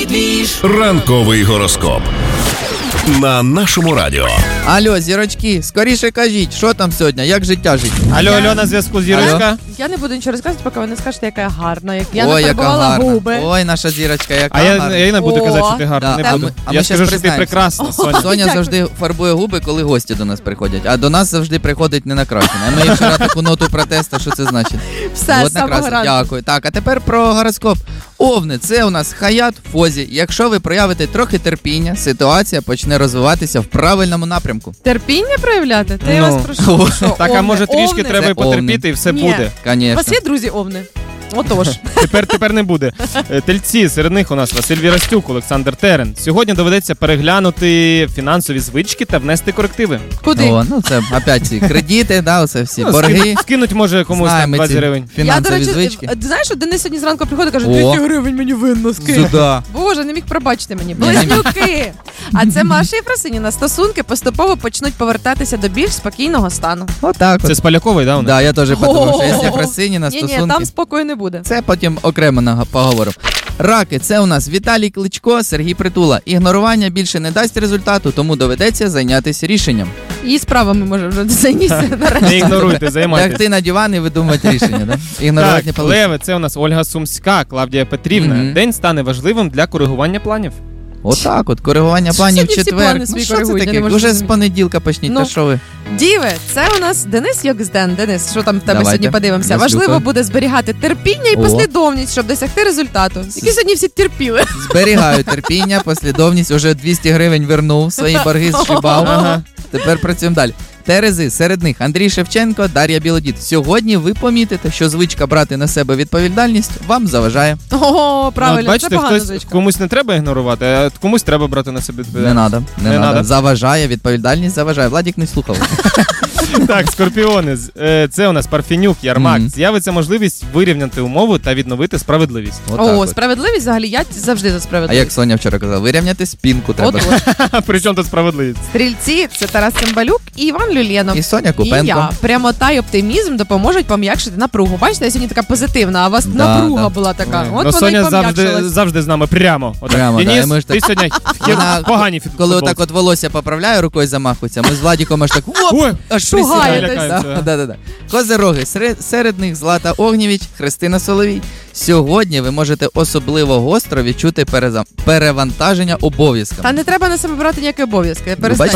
Ранковий гороскоп на нашому радіо. Алло, зірочки, скоріше кажіть, що там сьогодні, як життя жить? Алло, на зв'язку, зірочка. Я не буду нічого розказувати, поки ви не скажете, яка я гарна. Як я Ой, яка нафарбувала гарна. губи. Ой, наша зірочка, яка А гарна. я не буду казати, що ти гарна, Да, не буду. а ми Я щас скажу, що ти признаємося. прекрасна, Соня. Соня завжди фарбує губи, коли гості до нас приходять, а до нас завжди приходить не накрашена. А ми їй вчора таку ноту протесту, що це значить? Все, От з самого накрасила. ранку. Дякую. Так, а тепер про гороскоп. Овни, це у нас хаят в фозі. Якщо ви проявите трохи терпіння, ситуація почне розвиватися в правильному напрямку. Терпіння проявляти? Та я Ну. вас прошу. Що, Так, а овни, може трішки овни? треба і потерпіти, і все Ні. буде. У Конечно. вас є друзі овни? Отож. Тепер не буде. Тельці, серед них у нас Василь Вірастюк, Олександр Терен. Сьогодні доведеться переглянути фінансові звички та внести корективи. Куди? О, ну це опять ці кредити, да, оце всі борги. Скинуть може комусь там Знаємо 20 ці гривень. Я, до фінансові речі, звички. ти знаєш, що Денис сьогодні зранку приходить і каже, О. 200 гривень мені винно скинь. Сюда. Боже, не міг пробачити мені. Ні, не міг. Близнюки. А це Маша і Єфросиніна. Стосунки поступово почнуть повертатися до більш спокійного стану. Отак Це от. з Полякової, да, вона? Да, я теж подумав, що якщо О. Фросиніна Ні, стосунки. там спокою не буде. Це потім окремо поговоримо. Раки, це у нас Віталій Кличко, Сергій Притула. Ігнорування більше не дасть результату, тому доведеться зайнятися рішенням. І справами може вже зайнятися Не нарешті. ігноруйте, займайтесь. Лягти на диван і видумувати рішення, да? Ігнорувати не Так, вийде. Леви, це у нас Ольга Сумська, Клавдія Петрівна. Мгм. День стане важливим для коригування планів. Отак от, коригування Що планів в сьогодні всі четвер. плани Ну свої що це коригують, я таке? не можу Уже з зрозуміти. понеділка почніть, Ну. та що ви? Діви, це у нас Денис Йоксден. Денис, що там в тебе Давайте. сьогодні подивимося? Я Важливо слухаю. буде зберігати терпіння і О. послідовність, щоб досягти результату. Які сьогодні всі терпіли. Зберігаю терпіння, послідовність, уже 200 гривень вернув, свої борги зшибав. Ага. Тепер працюємо далі. Терези, серед них Андрій Шевченко, Дар'я Білодід. Сьогодні ви помітите, що звичка брати на себе відповідальність вам заважає. Ого, Ну, правильно, от це бачите, погана хтось звичка. комусь не треба ігнорувати, а комусь треба брати на себе Не відповідальність. надо, не Не надо. надо. Заважає, відповідальність заважає. Владік не слухав. Так, скорпіони, це у нас Парфенюк, Ярмак. Мгм. З'явиться можливість вирівняти умову та відновити справедливість. Отак О, от. справедливість взагалі, я завжди за А справедливість. як Соня вчора казала, вирівняти спинку треба. От. При чому тут справедливість? Стрільці – це Тарас Цимбалюк і Іван Люленов. І Соня І Купенко. я. Прямота й оптимізм допоможуть пом'якшити напругу. Бачите, я сьогодні така позитивна, а у вас Да, напруга да. була така. Ну, От вона Соня й пом'якшилась. завжди з нами прямо. Отак. Прямо, да, Денис, і ми ж ти так- сьогодні Вона, погані коли отак от волосся поправляє, рукою замахується, ми з Владіком аж так оп, Ой, аж шугаєтесь. присідаємо. Лякаємося. Да. Козироги, серед них Злата Огнєвіч, Христина Соловій. Сьогодні ви можете особливо гостро відчути перевантаження обов'язками. Та не треба на себе брати ніякі обов'язки. Перестань.